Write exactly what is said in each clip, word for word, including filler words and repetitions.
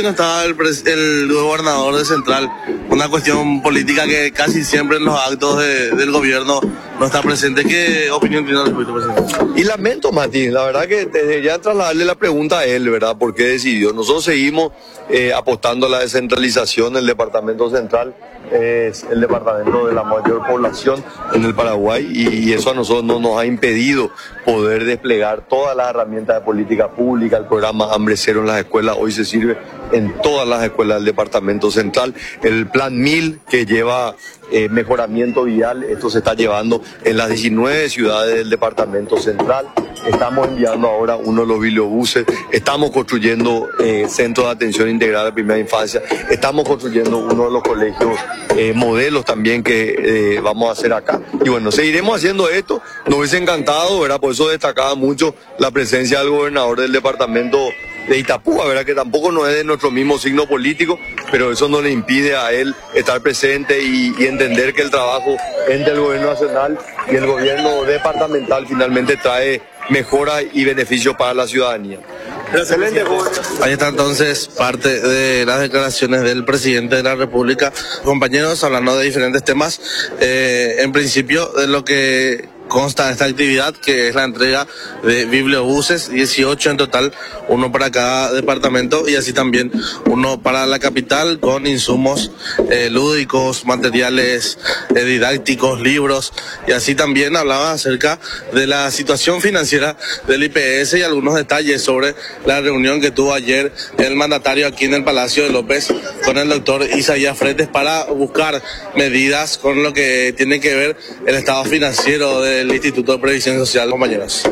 No estaba el, pres- el gobernador de Central, una cuestión política que casi siempre en los actos de- del gobierno no está presente. ¿Qué opinión tiene al respecto, presidente? Y lamento, Martín, la verdad que desde ya trasladarle la pregunta a él, ¿verdad? ¿Por qué decidió? Nosotros seguimos eh, apostando a la descentralización. El departamento central es el departamento de la mayor población en el Paraguay y, y eso a nosotros no nos ha impedido poder desplegar todas las herramientas de política pública. El programa Hambre Cero en las escuelas hoy se sirve en todas las escuelas del departamento central. El plan mil que lleva eh, mejoramiento vial, esto se está llevando en las diecinueve ciudades del departamento central. Estamos enviando ahora uno de los bibliobuses, estamos construyendo eh, centros de atención integral de primera infancia, estamos construyendo uno de los colegios eh, modelos también que eh, vamos a hacer acá. Y bueno, seguiremos haciendo esto. Nos hubiese encantado, ¿verdad? Por eso destacaba mucho la presencia del gobernador del departamento de Itapúa, ¿verdad? Que tampoco no es de nuestro mismo signo político, pero eso no le impide a él estar presente y, y entender que el trabajo entre el gobierno nacional y el gobierno departamental finalmente trae mejora y beneficio para la ciudadanía. Excelente. Ahí está entonces parte de las declaraciones del presidente de la República. Compañeros, hablando de diferentes temas, eh, en principio de lo que consta de esta actividad, que es la entrega de bibliobuses, dieciocho en total, uno para cada departamento y así también uno para la capital con insumos eh, lúdicos, materiales eh, didácticos, libros, y así también hablaba acerca de la situación financiera del I P S y algunos detalles sobre la reunión que tuvo ayer el mandatario aquí en el Palacio de López con el doctor Isaías Fretes para buscar medidas con lo que tiene que ver el estado financiero de el Instituto de Previsión Social, compañeros.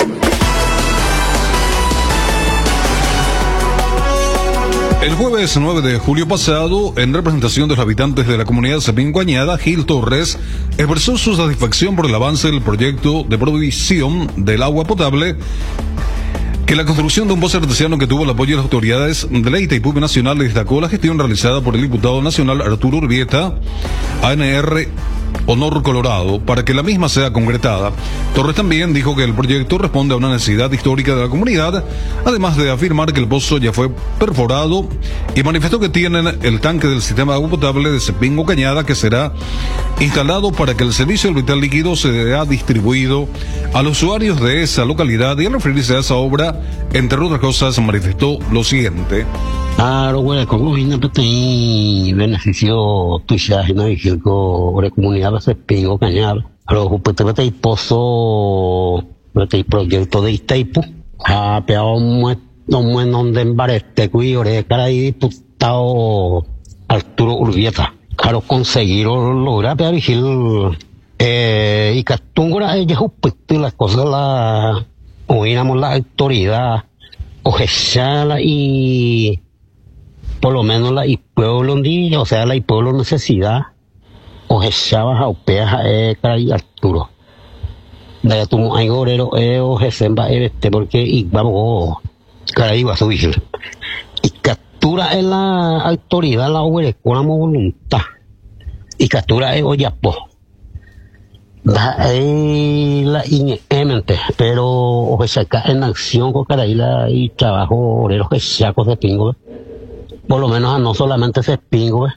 El jueves nueve de julio pasado, en representación de los habitantes de la comunidad Cepingo Cañada, Gil Torres expresó su satisfacción por el avance del proyecto de provisión del agua potable, que la construcción de un pozo artesiano que tuvo el apoyo de las autoridades de la Itaipú Nacional. Destacó la gestión realizada por el diputado nacional Arturo Urbieta, A N R Honor Colorado, para que la misma sea concretada. Torres también dijo que el proyecto responde a una necesidad histórica de la comunidad, además de afirmar que el pozo ya fue perforado, y manifestó que tienen el tanque del sistema de agua potable de Cepingo Cañada, que será instalado para que el servicio del vital líquido sea distribuido a los usuarios de esa localidad. Y al referirse a esa obra, entre otras cosas, manifestó lo siguiente: Claro, güey, como vino que tem beneficio tuya, no dije que la comunidad se Cepingo Cañada. Pero pues te hay pozo, te hay proyecto de Itaipu. Ah, pero no muy donde embareste cuyo cara y diputado Arturo Urbieta. Claro, conseguirlo lograr para vigir eh y que tungora ella pues las cosas la oíamos la autoridad ojesala y por lo menos la y pueblo ndí, o sea la y pueblo necesidad ojesaba jaupeas eh cara y Arturo de tu hay gorero eh ojesemba este porque y vamos cara iba a subir y captura en la autoridad la obra con voluntad y captura es oyapo da la inemente pero ojesaca en acción con cara y la y trabajo obrero que sacos de pingo por lo menos a no solamente se pingo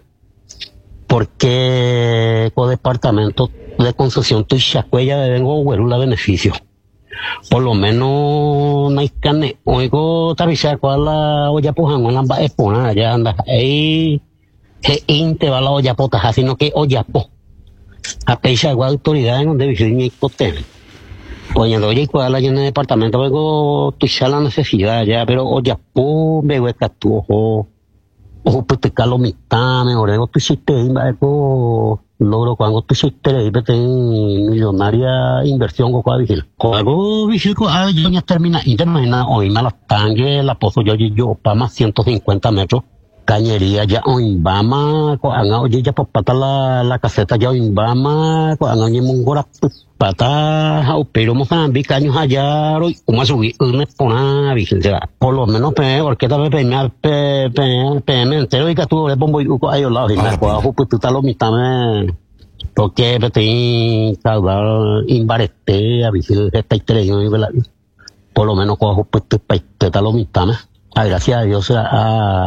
porque con departamento de concesión tu chacuella de vengo la beneficio por lo menos no hay carne oigo tabisa cual la olla pujan en la espona ya anda ahí que inte va la olla pota sino que olla po a peisa igual autoridad en donde vive y hotel oye oye cual la en el departamento luego tu la necesidad ya pero olla po me hueca tu ojo ojo pues te calo mitad me orego tu sistema eco logro cuando tu sistema y te millonaria inversión con cual vigil algo vigil con ah yo ya termina y termina hoy me las tangue la pozo yo yo para más ciento cincuenta metros cañería ya hoy vamos con oye ya por pata la la caseta ya hoy vamos con oye mongora pata pero Mozambique años allá hoy como subir una espona vigil por lo menos porque tal vez me pe pe pe me entero y que tú le pongo a ellos lados y me puedo pues tú está lo mitad porque te caudal imbarete a vigil esta historia por lo menos cojo pues te está lo mitad gracias a Dios a